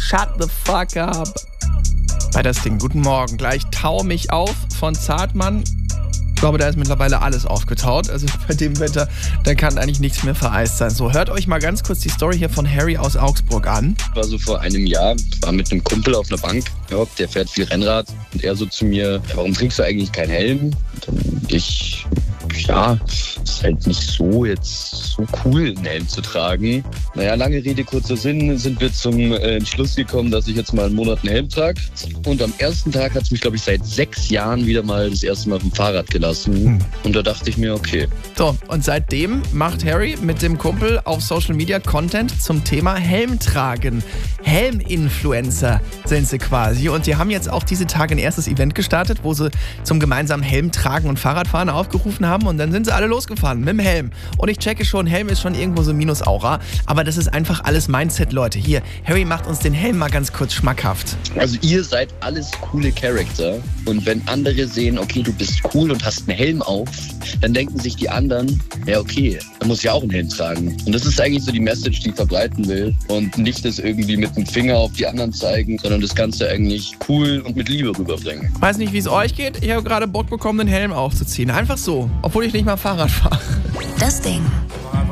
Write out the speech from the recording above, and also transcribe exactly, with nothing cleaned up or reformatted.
Shut the fuck up. Bei das Ding, guten Morgen. Gleich Tau mich auf von Zartmann. Ich glaube, da ist mittlerweile alles aufgetaut. Also bei dem Wetter, da kann eigentlich nichts mehr vereist sein. So, hört euch mal ganz kurz die Story hier von Harry aus Augsburg an. War so vor einem Jahr, war mit einem Kumpel auf einer Bank. Ja, der fährt viel Rennrad. Und er so zu mir, warum trägst du eigentlich keinen Helm? Und dann ich, ja, ist halt nicht so jetzt so cool, einen Helm zu tragen. Naja, lange Rede, kurzer Sinn, sind wir zum äh, Entschluss gekommen, dass ich jetzt mal einen Monat einen Helm trage. Und am ersten Tag hat es mich, glaube ich, seit sechs Jahren wieder mal das erste Mal auf dem Fahrrad gelassen. Hm. Und da dachte ich mir, okay. So, und seitdem macht Harry mit dem Kumpel auf Social Media Content zum Thema Helm tragen. Helm-Influencer sind sie quasi. Und die haben jetzt auch diese Tage ein erstes Event gestartet, wo sie zum gemeinsamen Helm tragen und Fahrradfahren aufgerufen haben. Und dann sind sie alle losgefahren mit dem Helm. Und ich checke schon, Helm ist schon irgendwo so Minus-Aura. Aber das ist einfach alles Mindset, Leute. Hier, Harry macht uns den Helm mal ganz kurz schmackhaft. Also ihr seid alles coole Charakter. Und wenn andere sehen, okay, du bist cool und hast einen Helm auf, dann denken sich die anderen, ja okay, dann muss ich ja auch einen Helm tragen. Und das ist eigentlich so die Message, die ich verbreiten will. Und nicht das irgendwie mit dem Finger auf die anderen zeigen, sondern das Ganze eigentlich cool und mit Liebe rüberbringen. Weiß nicht, wie es euch geht. Ich habe gerade Bock bekommen, den Helm aufzuziehen. Einfach so, obwohl ich nicht mal Fahrrad fahre. Das Ding.